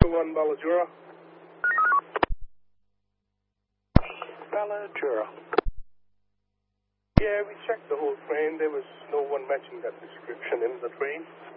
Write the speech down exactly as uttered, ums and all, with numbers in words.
one Ballajura. Ballajura. Yeah, we checked the whole train. There was no one matching that description in the train.